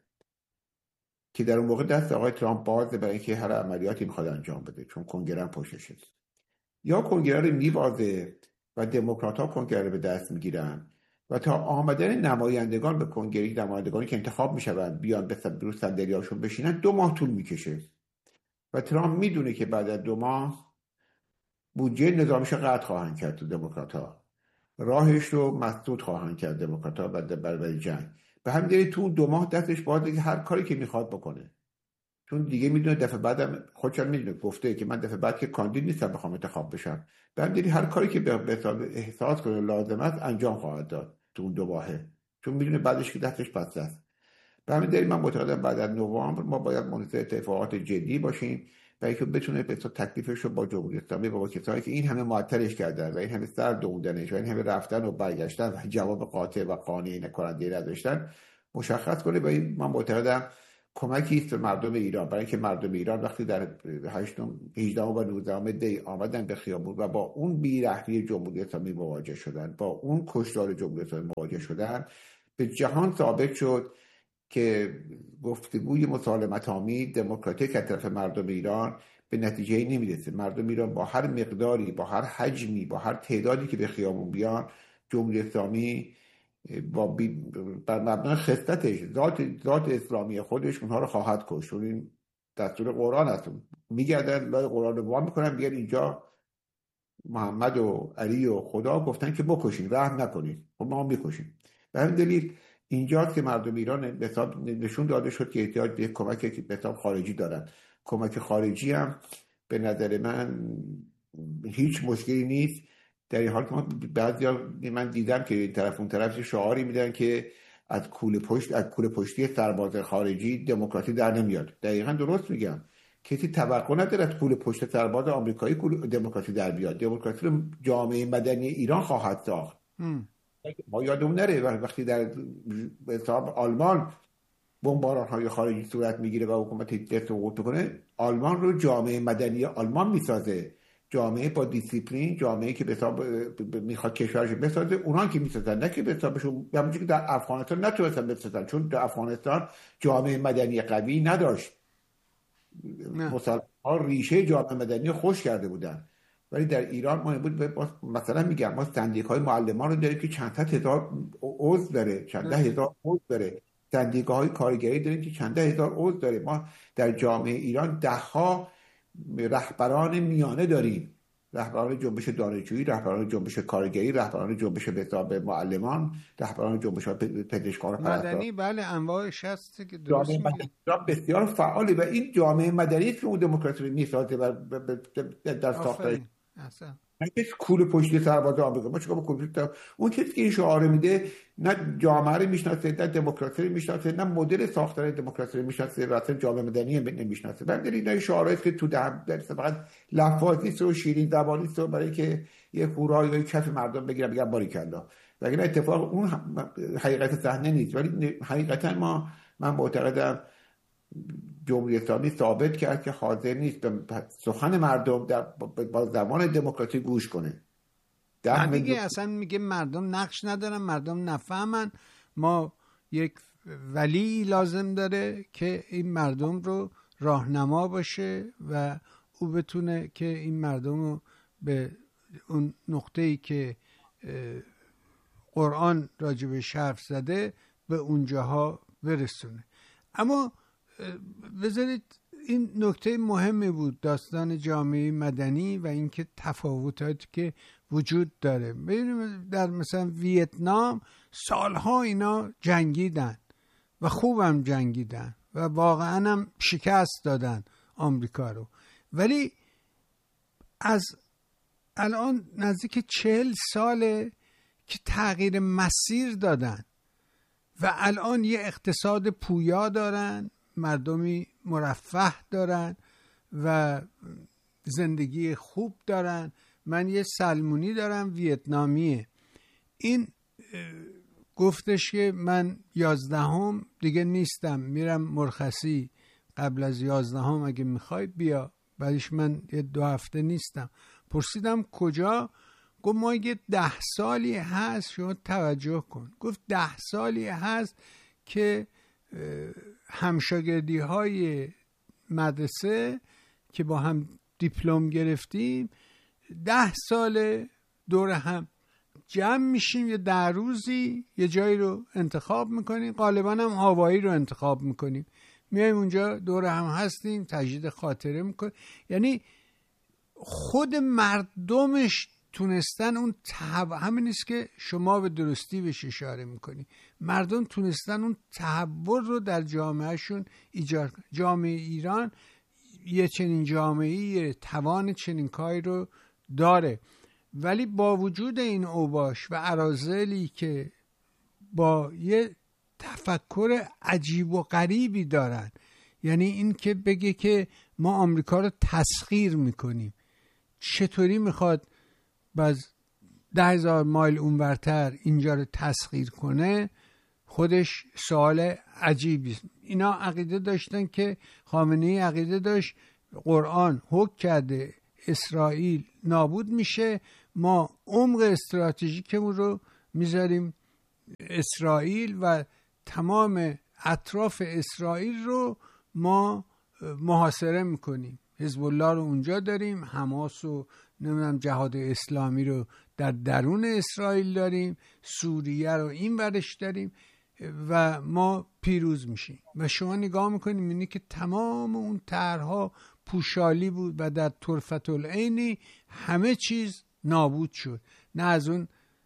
Speaker 3: که در اون موقع دست آقای ترامپ بازه برای اینکه هر عملیاتی میخواد انجام بده، چون کنگره هم پشتشه. یا کنگره رو میبازه و دموکرات ها کنگره رو به دست میگیرن و تا آمدن نمایندگان به کنگره، نمایندگانی که انتخاب میشوند بیان به روی صندلی‌هاشون بشینن، دو ماه طول میکشه و ترامپ میدونه که بعد از دو ماه بودجه نظامیش قطع خواهند کرد تو دموکرات‌ها، راهش رو مسدود خواهند کرد دموکرات‌ها بعد برای جنگ. به همین دلیل تو دو ماه دستش بازه که هر کاری که میخواد بکنه، چون دیگه میدونه دفعه بعدم خودش میدونه، گفته که من دفعه بعد که کاندید نیستم بخوام انتخاب بشم. به همین دلیل هر کاری که به احساس کنه لازم است انجام خواهد داد تو اون دو ماهه، چون میدونه بعدش که دستش بسته است. به همین دلیل من معتقدم بعد از نوامبر ما باید منتظر اتفاقات جدی باشیم و اینکه بتونه به تکلیفش رو با جمهوری اسلامی و با کسانی که این همه معطلش کردن و این همه سر دووندنش و این همه رفتن و برگشتن و جواب قاطع و قانعی نکننده نداشتن مشخص کنه. و این من معتقدم کمکی است به مردم ایران، برای اینکه مردم ایران وقتی در هشتم، هجدهم و نوزدهم دی آمدن به خیابون و با اون بی‌رحمی جمهوری اسلامی مواجه شدن، با اون کشتار جمهوری اسلامی مواجه شدن، به جهان ثابت شد که گفتگوی مسالمت آمیز دموکراتیک از طرف مردم ایران به نتیجه نمیرسه. مردم ایران با هر مقداری، با هر حجمی، با هر تعدادی که به خیابون بیان، جمهوری اسلامی با بی... بر مبنای خصلتش، ذات ذات اسلامی خودش اونها رو خواهد کشت. این دستور قرآن است. میگردن لای قرآن رو وا میکنن، بیان اینجا محمد و علی و خدا گفتن که بکشین، رحم نکنین، خب ما میکشیم. به همین دلیل اینجاست که مردم ایران به حساب نشون داده شد که احتیاج به کمک به حساب خارجی دارن. کمک خارجی هم به نظر من هیچ مشکلی نیست، در این حال که ما بعضیا، من دیدم که این طرف اون طرف شعاری میدن که از کوله پشت از کوله پشتی سرباز خارجی دموکراسی در نمیاد. دقیقاً درست میگم. کسی توقع نداره از کوله پشت سرباز آمریکایی دموکراسی در بیاد. دموکراسی رو جامعه مدنی ایران خواهد ساخت. ما یادمون نره وقتی در حساب آلمان بمباران های خارجی صورت میگیره و حکومت هیتلر سقوط کنه، آلمان رو جامعه مدنی آلمان میسازه جامعه با دیسیپلین، جامعه که به حساب میخواد کشورش بسازه، اونها که میسازن، نه که به حسابشون، همونجوری که در افغانستان نتونستن بسازن چون در افغانستان جامعه مدنی قوی نداشت. مسلمان ها ریشه جامعه مدنی خوش کرده بودن. ولی در ایران ما بود مثلا میگم ما سندیک های معلمان رو داریم که چند صد هزار عضو داره، چند ده هزار عضو داره. سندیک های کارگری داریم که چند ده هزار عضو داره. ما در جامعه ایران ده ها رهبران میانه داریم، رهبران جنبش دانشجویی، رهبران جنبش کارگری، رهبران جنبش به حساب معلمان، رهبران جنبش پزشکان
Speaker 2: مدنی. بله انواعش هست که درست میگی.
Speaker 3: بسیار فعالی و این جامعه مدنی که اون دموکراسی رو میسازه و در ساختار
Speaker 2: اصلا
Speaker 3: نه کول پشتی سرباز آمریکا. ما چیکار با کول پشتی؟ اون کسی که این شعار میده نه جامعه رو میشناسه، نه دموکراسی رو میشناسه، نه مدل ساختار دموکراسی رو میشناسه و اصلا جامعه مدنی نمیشناسه. بعد این این شعارهایی که تو در فقط لفاظی و شیرین زبانی است برای که یه هورای یا کف مردم بگیرن بگن باریکلا. وگرنه اتفاق اون حقیقت صحنه نیست. ولی حقیقتا ما من معتقدم جمهوری اسلامی ثابت کرد که حاضر نیست به سخن مردم در با زمان دموکراسی گوش کنه.
Speaker 2: در میگه اصلا میگه مردم نقش ندارن، مردم نفهمن. ما یک ولی لازم داره که این مردم رو راهنما باشه و او بتونه که این مردم رو به اون نقطه‌ای که قرآن راجبش حرف زده به اونجاها برسونه. اما بذارید این نکته مهمی بود، داستان جامعه مدنی و اینکه تفاوتاتی که وجود داره. ببینیم در مثلا ویتنام سالها اینا جنگیدن و خوبم جنگیدن و واقعا هم شکست دادن آمریکا رو، ولی از الان نزدیک چهل ساله که تغییر مسیر دادن و الان یه اقتصاد پویا دارن، مردمی مرفه دارن و زندگی خوب دارن. من یه سلمونی دارم ویتنامیه، این گفتش که من یازدهم دیگه نیستم، میرم مرخصی، قبل از یازدهم اگه میخوای بیا. بعدش من یه دو هفته نیستم. پرسیدم کجا؟ گفت ما یه ده سالی هست، شما توجه کن، گفت ده سالی هست که همشاگردی های مدرسه که با هم دیپلم گرفتیم ده سال دور هم جمع میشیم، یه ده روزی یه جایی رو انتخاب میکنیم، غالبا هم هاوایی رو انتخاب میکنیم، میایم اونجا دور هم هستیم، تجدید خاطره میکنیم. یعنی خود مردمش تونستن اون تحول، همین نیست که شما به درستی بهش اشاره میکنی، مردم تونستن اون تحول رو در جامعهشون ایجاد کنن. جامعه ایران یه چنین جامعه‌ای توان چنین کاری رو داره، ولی با وجود این اوباش و اراذلی که با یه تفکر عجیب و غریبی دارن، یعنی این که بگه که ما آمریکا رو تسخیر میکنیم، چطوری میخواد باز ده هزار مایل اونورتر اینجا رو تسخیر کنه، خودش سوال عجیبی است. اینا عقیده داشتن که خامنه‌ای عقیده داشت قرآن حکم کرده اسرائیل نابود میشه، ما عمق استراتژیکمون رو میذاریم اسرائیل و تمام اطراف اسرائیل رو ما محاصره میکنیم. حزب الله رو اونجا داریم، حماس و نمیدونم جهاد اسلامی رو در درون اسرائیل داریم، سوریه رو این ورش داریم و ما پیروز میشیم. و شما نگاه میکنیم اینه که تمام اون طرحها پوشالی بود و در طرفت العینی همه چیز نابود شد. نه از اون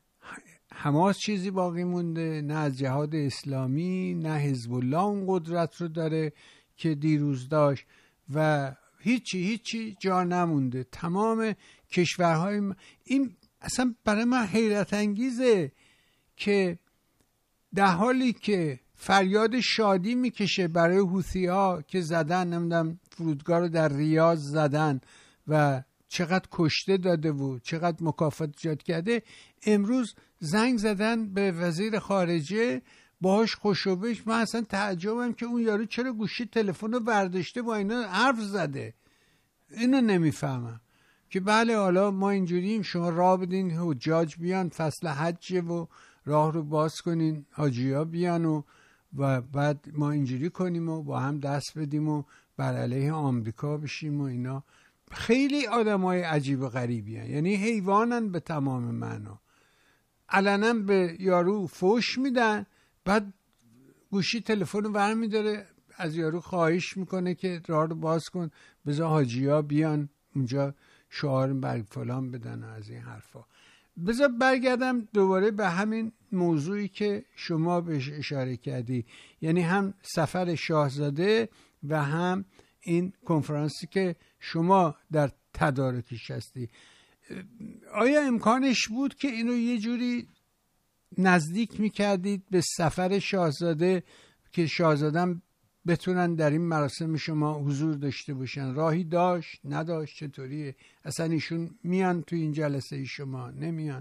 Speaker 2: حماس چیزی باقی مونده، نه از جهاد اسلامی، نه حزب الله اون قدرت رو داره که دیروز داشت و هیچی هیچی جا نمونده. تمام کشورهای م... این اصلا برای من حیرت انگیزه که در حالی که فریاد شادی میکشه برای حوثی ها که زدن، نمیدونم فرودگاه رو در ریاض زدن و چقدر کشته داده و چقدر مکافات ایجاد کرده، امروز زنگ زدن به وزیر خارجه باهاش خوشوبش. من اصلا تعجبم که اون یارو چرا گوشی تلفن رو برداشته با اینا حرف زده، اینو نمیفهمم. که بله حالا ما اینجوریم، شما راه بدین حجاج بیان، فصل حج و راه رو باز کنین، حاجی‌ها بیان و و بعد ما اینجوری کنیم و با هم دست بدیم و بر علیه آمریکا بشیم و اینا. خیلی آدمای عجیب و غریبی هن. یعنی حیوانن به تمام معنا. علنا به یارو فوش میدن، بعد گوشی تلفن رو برمی داره از یارو خواهش میکنه که راه رو باز کن، بذار حاجی‌ها بیان اونجا شعار برگ فلان بدن و از این حرفا. بذار برگردم دوباره به همین موضوعی که شما بهش اشاره کردی، یعنی هم سفر شاهزاده و هم این کنفرانسی که شما در تدارکش هستی. آیا امکانش بود که اینو یه جوری نزدیک میکردید به سفر شاهزاده که شاهزادم بتونن در این مراسم شما حضور داشته باشن؟ راهی داشت؟ نداشت؟ چطوریه؟ اصلا ایشون میان تو این جلسه شما نمیان؟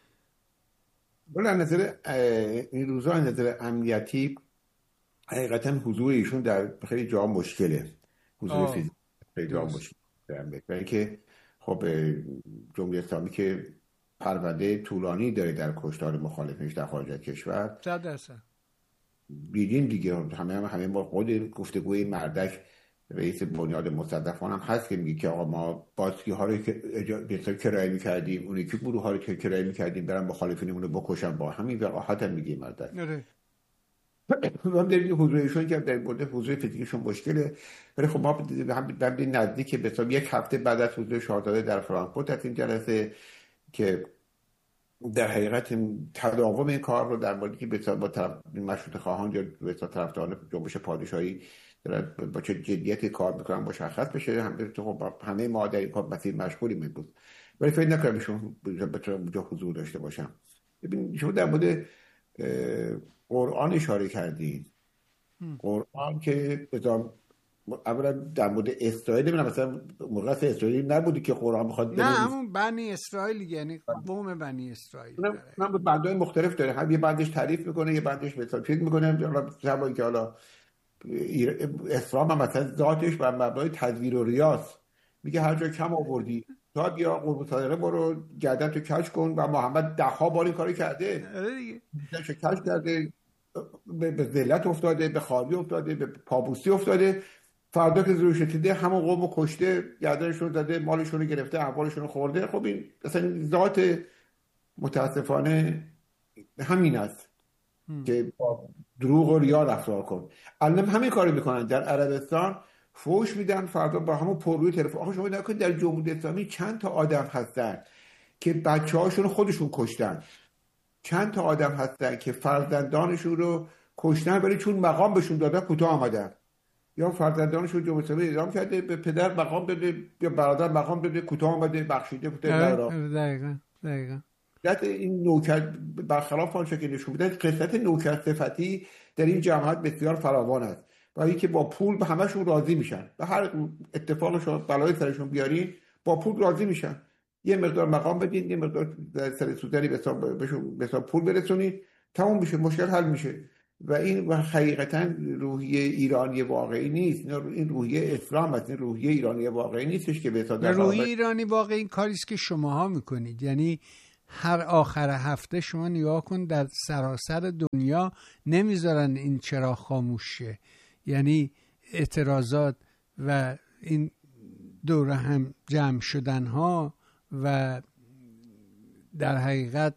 Speaker 3: ولی از نظر این روزا از نظر امنیتی حقیقتا حضور ایشون در خیلی جا مشکله. حضور فیزیکی خیلی جا مشکله. برای که خب جمهوری اسلامی که پرونده طولانی داره در کشتار مخالفینش در خارج از کشور،
Speaker 2: صد درصد
Speaker 3: بیدین دیگه همه هم همه با خود گفتگوی مردک رئیس بنیاد مصدفان هم هست که میگه که آقا ما باسکی ها رو که کرایه میکردیم، اونی که گروه ها رو که کرایه میکردیم برن مخالفینمون رو بکشن، با همین وقاحت هم میگه مردک.
Speaker 2: آره.
Speaker 3: هم در این حضورشون که در مورد حضور فیزیکشون مشکله، ولی خب ما هم در نزدیک به حساب یک هفته بعد از حضور شاهزاده در فرانکفورت از این جلسه که در حقیقت تداوم این کار رو در موردی که با طرف مشروطه خواهان یا به طرفداران جنبش پادشاهی با چه جدیتی کار میکنن مشخص بشه. هم خب همه ما در این کار مسیر مشغولیم امروز، ولی فکر نکنم ایشون بتونن اونجا حضور داشته باشن. ببین شما در مورد قرآن اشاره کردید. قرآن که اولا در مورد اسرائیل نمیدونم مثلا موقع اسرائیل نبودی که قرآن بخواد،
Speaker 2: نه همون بنی اسرائیل، یعنی قوم بنی اسرائیل
Speaker 3: من به بندهای مختلف داره، هم یه بندش تعریف میکنه، یه بندش مثلا فکر میکنه حالا شبایی که حالا اسلام هم مثلا ذاتش بر مبنای تدویر و ریاض میگه هر جا کم آوردی تا بیا قربون صادقه برو گردن تو کج کن، و محمد ده ها بار این کارو کرده دیگه، کج کرده، به ذلت افتاده، به خالی افتاده، به پابوسی افتاده، فردا که زروش دیده همون قومو کشته، گردنشون زده، مالشون رو گرفته، اموالشون رو خورده. خب این اصلا ذات متاسفانه همین است که با دروغ و ریا رفتار کن. الان همین کارو میکنن در عربستان، فوش میدن، فردا با همون پروی تلفن. آخه شما نکنید در جمهوری اسلامی چند تا آدم هستن که بچه‌هاشون خودشون کشتن، چند تا آدم هستن که فرزندانشون رو کشتن ولی چون مقام بهشون دادن کوتاه آمدن، یا فرزندانشون جمهوری اسلامی اعدام کرده، به پدر مقام داده یا برادر مقام داده، کوتاه آمده، بخشیده کوتاه.
Speaker 2: دقیقاً دقیقاً
Speaker 3: این نوکر برخلاف آنچه که نشون میده، قسمت نوکر صفتی در این جماعت بسیار فراوان است، برای که با پول به همشون راضی میشن، به هر اتفاقشون بلای سرشون بیارین با پول راضی میشن. یه مقدار مقام بدین، یه مقدار سر سوزنی به حساب بهشون به حساب پول برسونید، تموم میشه، مشکل حل میشه. و این حقیقتا روحیه ایرانی واقعی نیست، این روحیه اسلام است، این روحیه ایرانی واقعی نیستش که به حساب
Speaker 2: روحیه ایرانی واقعی این کاری است که شماها میکنید. یعنی هر آخر هفته شما نگاه کن در سراسر دنیا نمیذارن این چراغ خاموش شه، یعنی اعتراضات و این دوره هم جمع شدن ها و در حقیقت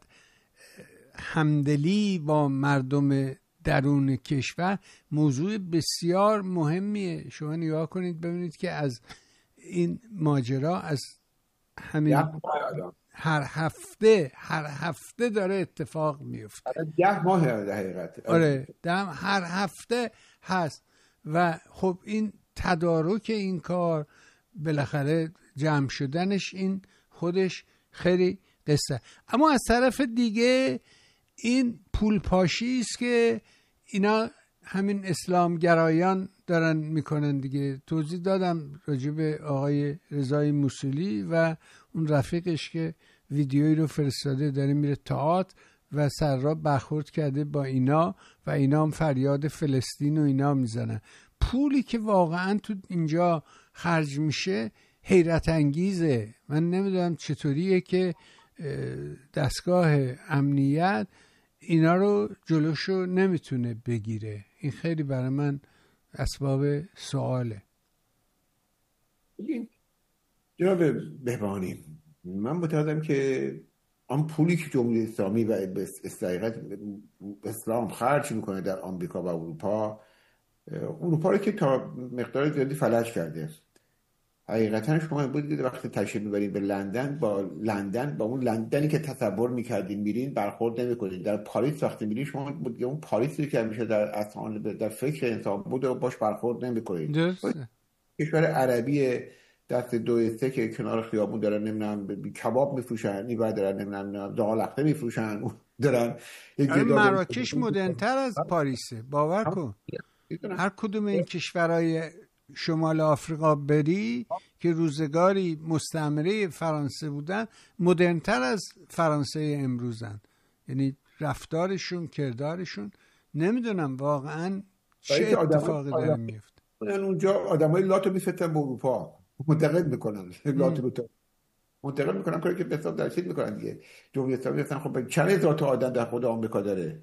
Speaker 2: همدلی با مردم درون کشور موضوع بسیار مهمیه. شما نگاه کنید ببینید که از این ماجرا از همین هر هفته هر هفته داره اتفاق میفته.
Speaker 3: ده ماه در حقیقت
Speaker 2: آره دم هر هفته هست و خب این تدارک این کار بالاخره جمع شدنش این خودش خیلی قصه. اما از طرف دیگه این پول پاشی است که اینا همین اسلام گرایان دارن میکنن دیگه. توضیح دادم راجع به آقای رضای موصلی و اون رفیقش که ویدیویی رو فرستاده داره میره تئاتر و سر را برخورد کرده با اینا و اینا هم فریاد فلسطین و اینا میزنن. پولی که واقعا تو اینجا خرج میشه حیرت انگیزه. من نمیدونم چطوریه که دستگاه امنیت اینا رو جلوشو نمیتونه بگیره. این خیلی برای من اسباب سواله.
Speaker 3: جناب بهبانی، من معتقدم که آن پولی که جمهوری اسلامی و به حقیقت اسلام خرج میکنه در آمریکا و اروپا، اروپا رو که تا مقدار زیادی فلج کرده. حقیقتا شما بودید وقتی تشریف میبرید به لندن، با لندن با اون لندنی که تصور میکردین میرین برخورد نمیکنید. در پاریس وقتی میرین شما بود اون پاریسی که همیشه در اذهان در فکر انسان بود و باش برخورد نمیکنید. کشور عربی دست دو سه که کنار خیابون دارن نمیدونم کباب میفروشن، این ور دارن نمیدونم داغ میفروشن، دارن
Speaker 2: مراکش مدرن‌تر از پاریسه. باور کن هر کدوم این کشورهای شمال آفریقا بری که روزگاری مستعمره فرانسه بودن مدرن‌تر از فرانسه امروزن. یعنی رفتارشون، کردارشون، نمیدونم واقعا چه اتفاقی داره میفته.
Speaker 3: اونجا آدمای لاتو میفتن به اروپا منتقل میکنن، لاتو رو منتقل میکنن، کاری که به حساب در چیز میکنن دیگه. جمهوری اسلامی هستن. خب چند هزار تا آدم در خود آمریکا داره.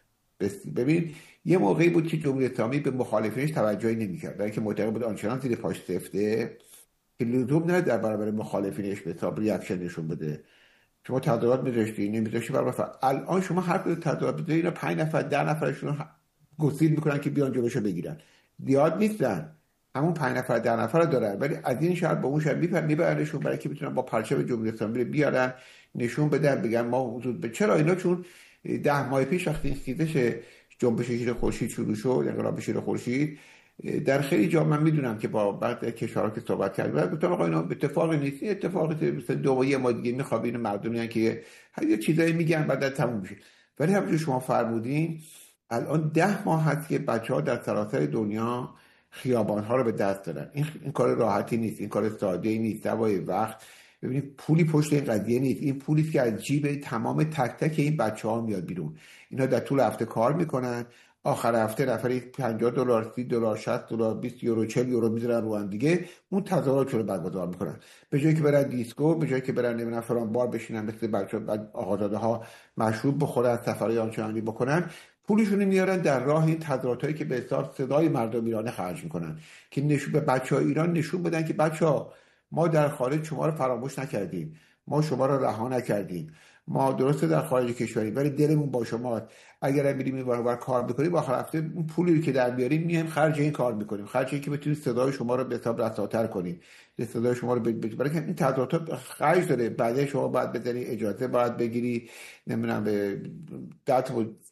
Speaker 3: ببین یه موقعی بود که جمهوری اسلامی به مخالفینش توجهی نمیکرد، برای اینکه معتقد بود آنچنان زیر پاش سفته که لزوم نداره در برابر مخالفینش به حساب ریاکشن نشون بده. شما تظاهرات می‌ذاشتی نمی‌ذاشتی برابر. الان شما هر کدوم تظاهرات بده اینا پنج نفر ده نفرشون گسیل میکنن که بیان جلوشو بگیرن. زیاد نیستن، همون پنج نفر ده نفر رو دارن، ولی از این شهر با اون شهر میبرنشون برای که بتونن با پرچم جمهوری اسلامی بیارن نشون بدن، بگن ما حدود به. چرا اینا؟ چون ده ماه پیش وقتی این خیزش جنبش شیر خورشید شروع شد، انقلاب شیر خورشید، در خیلی جا من میدونم که با بعضی کشورها که صحبت کردم گفتم آقا اینا اتفاقی نیست، این اتفاقی مثل دوایی ما دیگه میخوابین مردم میان که یه چیزایی میگن بعد تموم میشه. ولی همونجوری شما فرمودین الان ده ماه هست که بچه‌ها در سراسر دنیا خیابان‌ها رو به دست دارن. این این کار راحتی نیست، این کار ساده‌ای نیست. دوای وقت ببینید پولی پشت این قضیه نیست. این پولی که از جیب تمام تک تک این بچه‌ها میاد بیرون. اینا در طول هفته کار میکنن، آخر هفته نفری پنجاه دلار، سی دلار، شصت دلار، بیست یورو، چهل یورو میذارن رو هم دیگه، اون تظاهرات رو برگزار میکنن. به جایی که برن دیسکو، به جایی که برن نمیدونم فلان بار بشینن مثل بچه‌ها آقازاده‌ها مشروب بخورن، سفرهای آنچنانی بکنن، پولشون میارن در راه این تظاهراتایی که به حساب صدای مردم ایران خرج میکنن که نشون به بچهای ایران نشون بدن که بچه‌ها ما در خارج شما رو فراموش نکردیم، ما شما رو رها نکردیم، ما درسته در خارج کشوریم ولی دلمون با شماست. اگر بریم این ور کار بکنیم با آخر هفته اون پولی که در میاریم میایم خرج این کار میکنیم، خرج این که بتونیم صدای شما رو به حساب رساتر کنیم، صدای شما رو برای که این تظاهرات خرج داره. بعد شما باید بذاری اجازه باید بگیری، نمیدونم به دات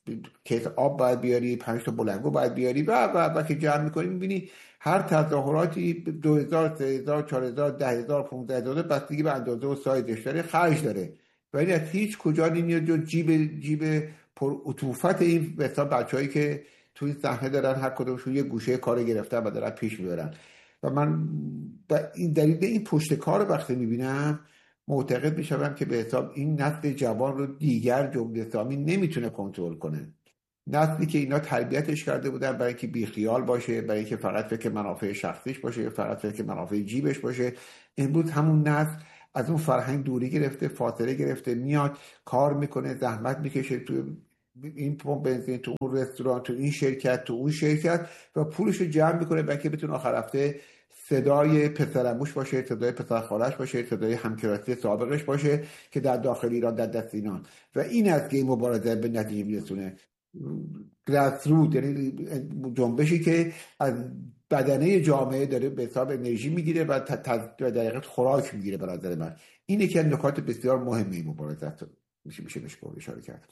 Speaker 3: کیس آب باید بیاری، پنج تا بلنگو باید بیاری و و و که جمع میکنی میبینی هر تظاهراتی دو هزار، سه هزار، چهار هزار، ده هزار، پانزده هزار بستگی به اندازه و سایزش داره خرج داره. ولی از هیچ کجا نمیاد جو جیب جیب پر عطوفت این مثلا بچه‌هایی که توی صحنه دارن هر کدومشون یه گوشه کار گرفتن و دارن پیش میبرن. و من این دلیل این پشت کار رو وقتی میبینم معتقد میشم که به حساب این نسل جوان رو دیگر جمهوری اسلامی نمیتونه کنترل کنه. نسلی که اینا تربیتش کرده بودن برای اینکه بیخیال باشه، برای اینکه فقط فکر منافع شخصیش باشه، فقط فکر منافع جیبش باشه، امروز همون نسل از اون فرهنگ دوری گرفته، فاصله گرفته، میاد کار میکنه، زحمت میکشه تو این پمپ بنزین، تو اون رستوران، تو این شرکت، تو اون شرکت و پولش رو جمع میکنه برای که بتونه آخر هفته صدای پسرعموش باشه، صدای پسر خالش باشه، صدای همکلاسی سابقش باشه که در داخل ایران در دست اینان. و این است که این مبارزه به نتیجه میرسونه. گراسروت یعنی جنبشی که از بدنه جامعه داره به حساب انرژی میگیره و در حقیقت خوراک میگیره. به نظر من این یکی از نکات بسیار مهمه این مبارزه میشه میشه بهش اشاره کرد.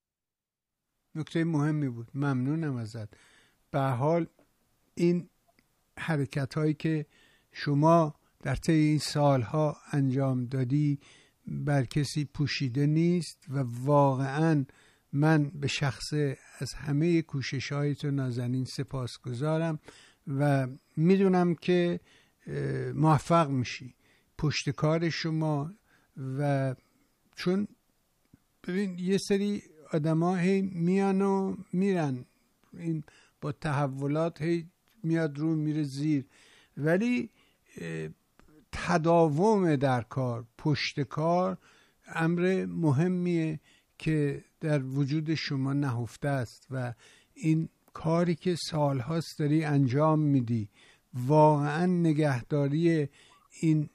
Speaker 2: نکته مهمی بود، ممنونم ازت. به حال این حرکت هایی که شما در طی این سالها انجام دادی بر کسی پوشیده نیست و واقعا من به شخصه از همه کوشش های تو نازنین سپاسگزارم و میدونم که موفق میشی. پشت کار شما و چون ببین یه سری آدم ها هی میان و میرن، این با تحولات هی میاد رو میره زیر، ولی تداوم در کار، پشت کار امر مهمیه که در وجود شما نهفته است و این کاری که سالهاست داری انجام میدی، واقعا نگهداری این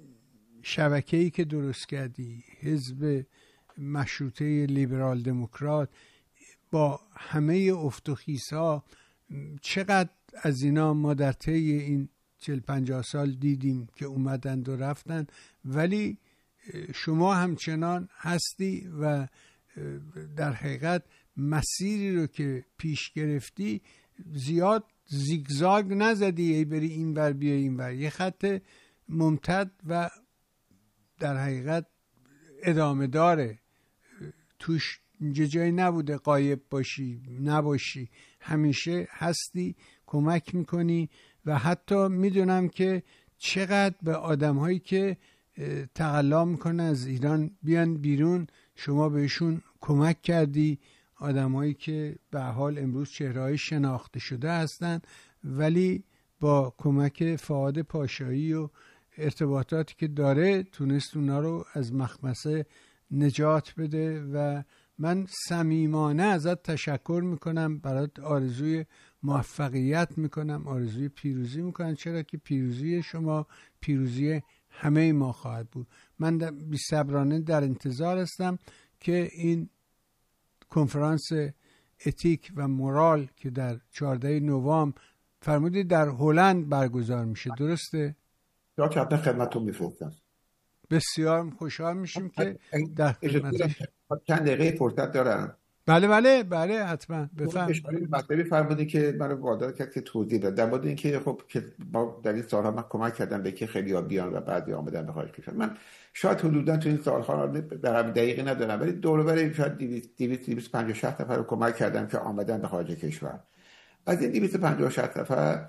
Speaker 2: شبکه‌ای که درست کردی، حزب مشروطه لیبرال دموکرات با همه افت و خیزها، چقدر از اینا ما در طی این چهل پنجاه سال دیدیم که اومدند و رفتن، ولی شما همچنان هستی و در حقیقت مسیری رو که پیش گرفتی زیاد زیگزاگ نزدی ای بری این ور بیا این ور، یه خط ممتد و در حقیقت ادامه داره، توش اینجا جایی نبوده غایب باشی نباشی، همیشه هستی، کمک میکنی و حتی میدونم که چقدر به آدم هایی که تقلا میکنه از ایران بیان بیرون شما بهشون کمک کردی، آدم هایی که به حال امروز چهره‌های شناخته شده هستن ولی با کمک فؤاد پاشایی و ارتباطاتی که داره تونست اونا رو از مخمسه نجات بده و من صمیمانه ازت تشکر میکنم، برات آرزوی موفقیت میکنم، آرزوی پیروزی میکنم، چرا که پیروزی شما پیروزی همه ما خواهد بود. من بی‌صبرانه در انتظار هستم که این کنفرانس اتیک و مورال که در چهاردهم نوامبر فرمودید در هلند برگزار میشه، درسته؟
Speaker 3: یا که حتما خدمتتون میفرستم.
Speaker 2: بسیار خوشحال میشیم که در خدمتش.
Speaker 3: چند دقیقه فرصت دارم؟
Speaker 2: بله بله بله حتما بفهم.
Speaker 3: مطلبی فرمودی که من رو وادار کرد که توضیح بدم در مورد اینکه خب که ما در این سالها من کمک کردم به که خیلی ها بیان و بعضی آمدن به خارج کشور. من شاید حدودا تو این سالها در همین دقیقه ندارم ولی دور و بر شاید دویست دویست و پنجاه شصت نفر رو کمک کردم که آمدن به خارج کشور. از این دویست و پنجاه شصت نفر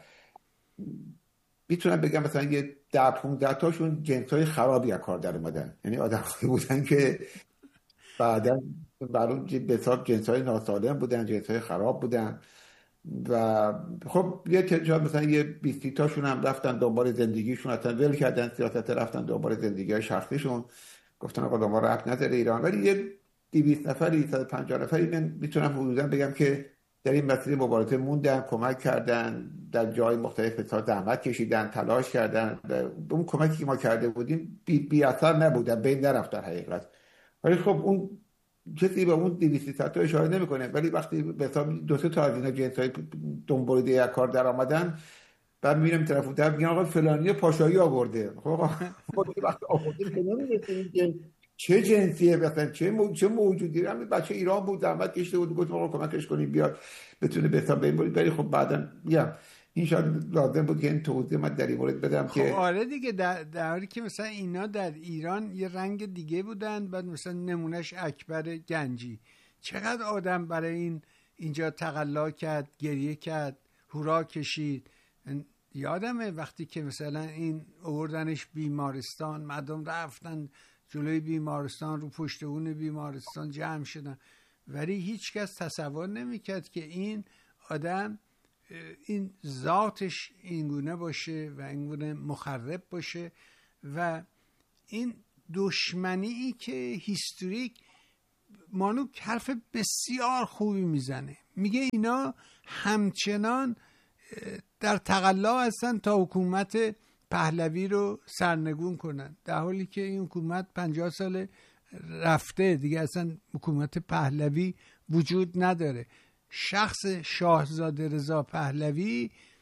Speaker 3: میتونم بگم مثلا یه ده پانزده تاشون جنسای خرابی از کار در اومدن، یعنی آدمایی بودن که بعداً برون به حساب جنسای ناسالم بودن، جنسای خراب بودن و خب یه تعداد مثلا یه بیست تاشون هم رفتن دنبال زندگیشون، اصلا ول کردن سیاست، رفتن دنبال زندگی شخصیشون، گفتن آقا دنبال رفت نداره ایران. ولی یه دویست نفری صد و پنجاه نفری من میتونم حدوداً بگم که در این مسیر مبارزه موندن، کمک کردن، در جای مختلف بسیار زحمت کشیدن، تلاش کردن. اون کمکی که ما کرده بودیم بی, بی اثر نبودن، بین نرفت در حقیقت. ولی خب اون کسی به اون دویست تا اشاره نمیکنه، ولی وقتی به حساب دو سه تا از اینا جنسای دنبال یک کار در آمدن بعد میرم طرفو در میگن آقا فلانی پاشایی آورده. خب وقتی آوردیم که نمیدونیم که چه جنسیه، مثلا چه مو... چه موجودی. همین بچه ایران بود، زحمت کشیده بود، گفتم آقا کمکش کنیم بیاد بتونه به حساب ببرید. ولی خب بعداً میگم این شاید لازم بود که این توضیح من در این مورد بدم.
Speaker 2: خب
Speaker 3: که
Speaker 2: آره دیگه، در در حالی که مثلا اینا در ایران یه رنگ دیگه بودن، بعد مثلا نمونهش اکبر گنجی، چقدر آدم برای این اینجا تقلا کرد، گریه کرد، هورا کشید. یادمه وقتی که مثلا این آوردنش بیمارستان، مردم رفتن جلوی بیمارستان، رو پشت اون بیمارستان جمع شدن، ولی هیچ کس تصور نمیکرد که این آدم این ذاتش اینگونه باشه و اینگونه مخرب باشه. و این دشمنی ای که هیستوریک، مانوک حرف بسیار خوبی میزنه، میگه اینا همچنان در تقلا هستن تا حکومت پهلوی رو سرنگون کنن، در حالی که این حکومت پنجاه سال رفته دیگه، اصلا حکومت پهلوی وجود نداره. شخص شاهزاده رضا پهلوی